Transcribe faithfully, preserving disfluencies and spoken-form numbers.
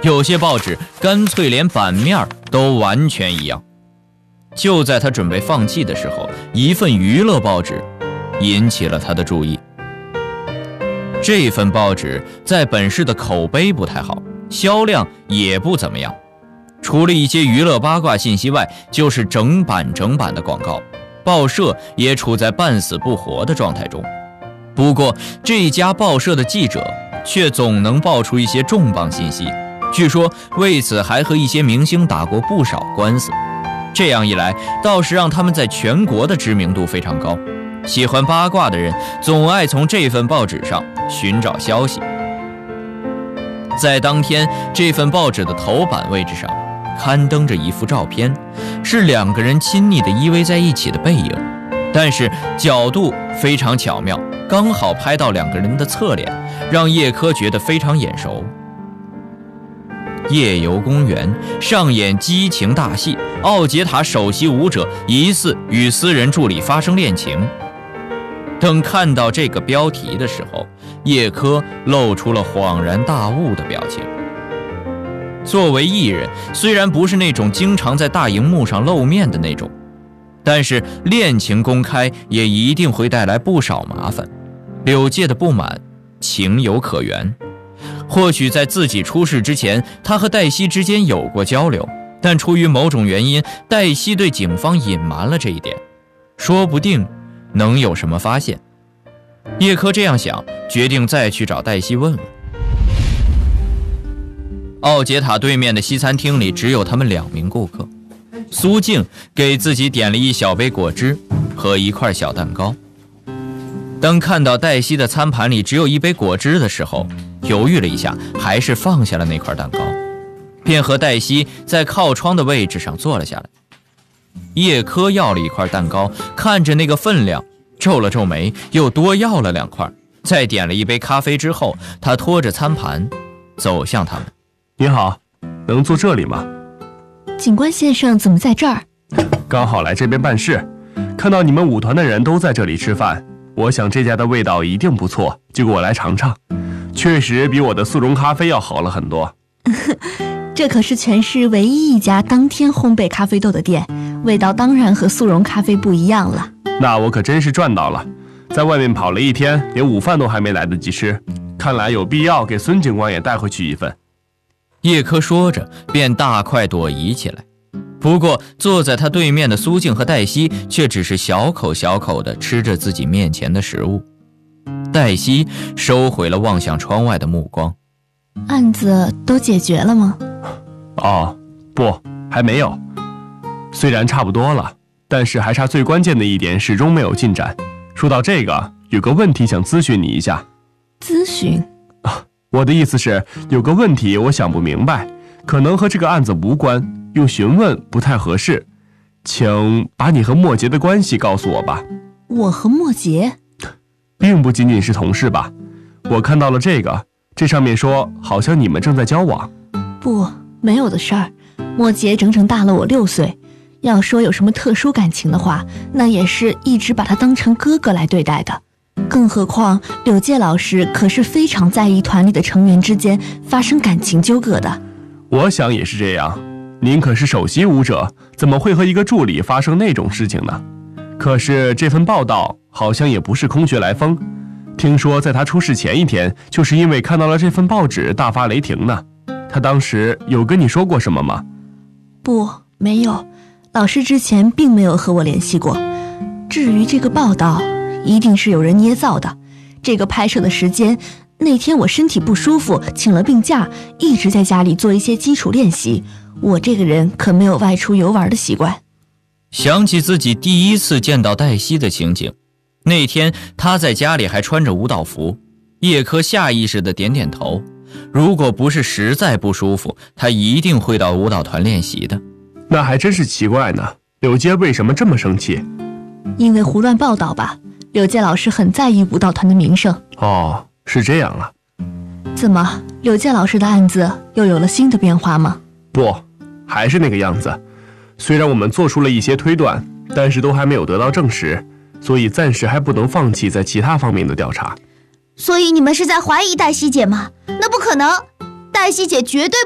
有些报纸干脆连版面都完全一样。就在他准备放弃的时候，一份娱乐报纸引起了他的注意。这份报纸在本市的口碑不太好，销量也不怎么样，除了一些娱乐八卦信息外，就是整版整版的广告，报社也处在半死不活的状态中。不过这家报社的记者却总能爆出一些重磅信息，据说为此还和一些明星打过不少官司。这样一来，倒是让他们在全国的知名度非常高，喜欢八卦的人总爱从这份报纸上寻找消息。在当天，这份报纸的头版位置上刊登着一幅照片，是两个人亲昵地依偎在一起的背影，但是角度非常巧妙，刚好拍到两个人的侧脸，让叶柯觉得非常眼熟。夜游公园上演激情大戏，奥杰塔首席舞者疑似与私人助理发生恋情。等看到这个标题的时候，叶柯露出了恍然大悟的表情。作为艺人，虽然不是那种经常在大荧幕上露面的那种，但是恋情公开也一定会带来不少麻烦。柳介的不满情有可原，或许在自己出事之前，他和黛西之间有过交流，但出于某种原因，黛西对警方隐瞒了这一点，说不定能有什么发现。叶柯这样想，决定再去找黛西问问。奥杰塔对面的西餐厅里只有他们两名顾客，苏静给自己点了一小杯果汁和一块小蛋糕。当看到黛西的餐盘里只有一杯果汁的时候，犹豫了一下，还是放下了那块蛋糕，便和黛西在靠窗的位置上坐了下来。叶柯要了一块蛋糕，看着那个分量，皱了皱眉，又多要了两块，再点了一杯咖啡之后，他拖着餐盘走向他们。 你好，能坐这里吗？ 警官先生怎么在这儿？ 刚好来这边办事，看到你们舞团的人都在这里吃饭，我想这家的味道一定不错，就给我来尝尝。确实比我的速溶咖啡要好了很多。 这可是全市唯一一家当天烘焙咖啡豆的店，味道当然和速溶咖啡不一样了。 那我可真是赚到了，在外面跑了一天，连午饭都还没来得及吃，看来有必要给孙警官也带回去一份。 叶柯说着便大快朵颐起来，不过坐在他对面的苏静和黛西却只是小口小口地吃着自己面前的食物。黛西收回了望向窗外的目光。 案子都解决了吗？ 哦，不，还没有。虽然差不多了，但是还差最关键的一点始终没有进展。说到这个，有个问题想咨询你一下。 咨询？ 我的意思是，有个问题我想不明白，可能和这个案子无关，用询问不太合适，请把你和莫杰的关系告诉我吧。 我和莫杰？ 并不仅仅是同事吧？我看到了这个，这上面说好像你们正在交往。 不，没有的事儿。莫杰整整大了我六岁，要说有什么特殊感情的话，那也是一直把他当成哥哥来对待的。更何况柳介老师可是非常在意团里的成员之间发生感情纠葛的。 我想也是这样，您可是首席舞者，怎么会和一个助理发生那种事情呢？可是这份报道好像也不是空穴来风，听说在他出事前一天，就是因为看到了这份报纸大发雷霆呢。他当时有跟你说过什么吗？ 不，没有，老师之前并没有和我联系过。至于这个报道，一定是有人捏造的。这个拍摄的时间，那天我身体不舒服，请了病假，一直在家里做一些基础练习。我这个人可没有外出游玩的习惯。 想起自己第一次见到黛西的情景，那天她在家里还穿着舞蹈服，叶柯下意识地点点头。如果不是实在不舒服，他一定会到舞蹈团练习的。 那还真是奇怪呢，柳介为什么这么生气？ 因为胡乱报道吧。柳介老师很在意舞蹈团的名声。 哦，是这样了。 怎么，柳介老师的案子又有了新的变化吗？ 不，还是那个样子。虽然我们做出了一些推断，但是都还没有得到证实，所以暂时还不能放弃在其他方面的调查。 所以你们是在怀疑黛西姐吗？那不可能，黛西姐绝对